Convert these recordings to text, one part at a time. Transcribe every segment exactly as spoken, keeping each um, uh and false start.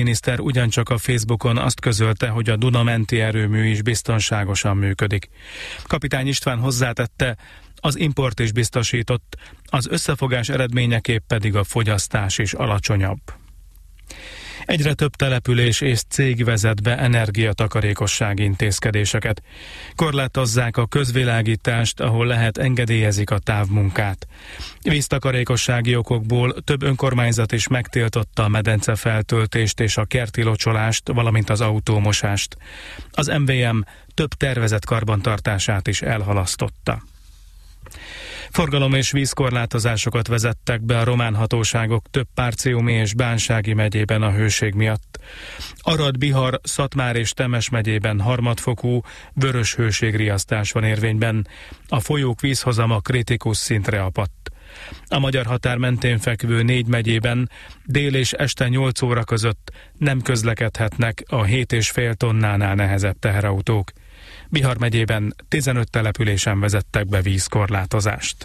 Miniszter ugyancsak a Facebookon azt közölte, hogy a Duna menti erőmű is biztonságosan működik. Kapitány István hozzátette, az import is biztosított, az összefogás eredményeképp pedig a fogyasztás is alacsonyabb. Egyre több település és cég vezet be energiatakarékossági intézkedéseket. Korlátozzák a közvilágítást, ahol lehet, engedélyezik a távmunkát. Víztakarékossági okokból több önkormányzat is megtiltotta a medencefeltöltést és a kerti locsolást, valamint az autómosást. Az em vé em több tervezett karbantartását is elhalasztotta. Forgalom és vízkorlátozásokat vezettek be a román hatóságok több Párciumi és Bánsági megyében a hőség miatt. Arad, Bihar, Szatmár és Temes megyében harmadfokú vörös hőségriasztás van érvényben. A folyók vízhozama kritikus szintre apadt. A magyar határ mentén fekvő négy megyében dél és este nyolc óra között nem közlekedhetnek a hét és fél tonnánál nehezebb teherautók. Bihar megyében tizenöt településen vezettek be vízkorlátozást.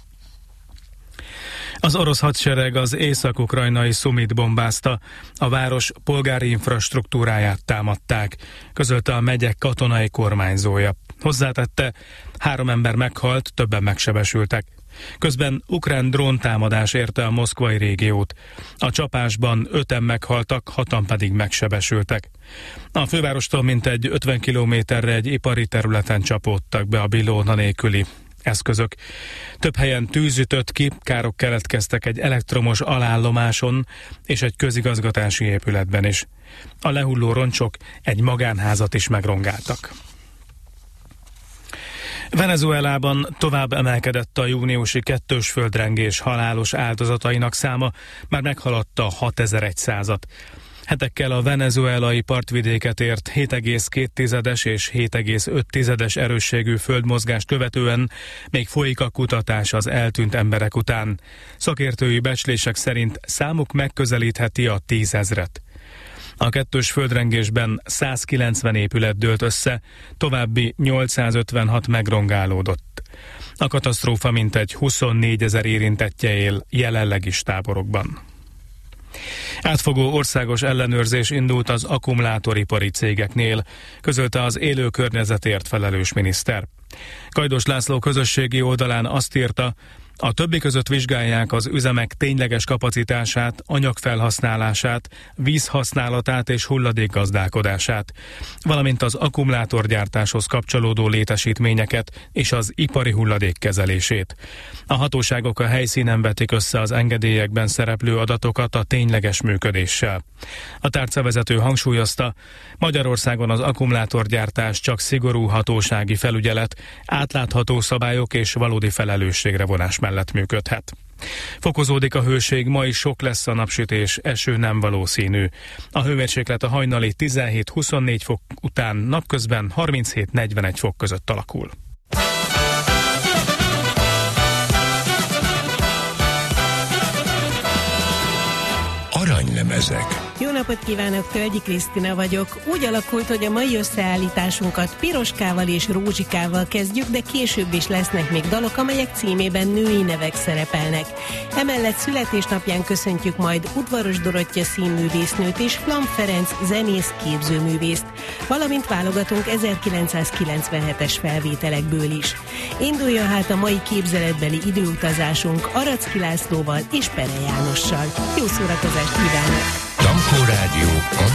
Az orosz hadsereg az észak-ukrajnai Szumit bombázta, a város polgári infrastruktúráját támadták, közölte a megyek katonai kormányzója. Hozzátette, három ember meghalt, többen megsebesültek. Közben ukrán dróntámadás érte a moszkvai régiót. A csapásban öten meghaltak, hatan pedig megsebesültek. A fővárostól mintegy ötven kilométerre egy ipari területen csapódtak be a bilóna nélküli eszközök. Több helyen tűz ütött ki, károk keletkeztek egy elektromos alállomáson és egy közigazgatási épületben is. A lehulló roncsok egy magánházat is megrongáltak. Venezuelában tovább emelkedett a júniusi kettős földrengés halálos áldozatainak száma, már meghaladta hatezerszázat. Hetekkel a venezuelai partvidéket ért hét egész két és hét egész öt erősségű földmozgást követően még folyik a kutatás az eltűnt emberek után. Szakértői becslések szerint számuk megközelítheti a tízezret. A kettős földrengésben százkilencven épület dőlt össze, további nyolcszázötvenhat megrongálódott. A katasztrófa mintegy huszonnégyezer érintettje él jelenleg is táborokban. Átfogó országos ellenőrzés indult az akkumulátoripari cégeknél, közölte az élő környezetért felelős miniszter. Kajdos László közösségi oldalán azt írta, a többi között vizsgálják az üzemek tényleges kapacitását, anyagfelhasználását, vízhasználatát és hulladékgazdálkodását, valamint az akkumulátorgyártáshoz kapcsolódó létesítményeket és az ipari hulladék kezelését. A hatóságok a helyszínen vetik össze az engedélyekben szereplő adatokat a tényleges működéssel. A tárcavezető hangsúlyozta, Magyarországon az akkumulátorgyártás csak szigorú hatósági felügyelet, átlátható szabályok és valódi felelősségre vonás mellett működhet. Fokozódik a hőség, ma is sok lesz a napsütés, eső nem valószínű. A hőmérséklet a hajnali tizenhét-huszonnégy fok után napközben harminchét-negyvenegy fok között alakul. Aranylemezek. Jó napot kívánok, Tölgyi Krisztina vagyok. Úgy alakult, hogy a mai összeállításunkat piroskával és rózsikával kezdjük, de később is lesznek még dalok, amelyek címében női nevek szerepelnek. Emellett születésnapján köszöntjük majd Udvaros Dorottya színművésznőt és Flam Ferenc zenész képzőművészt, valamint válogatunk ezerkilencszázkilencvenhetes felvételekből is. Induljon hát a mai képzeletbeli időutazásunk Aracki Lászlóval és Pere Jánossal. Jó szórakozást kívánok! Tankó Rádió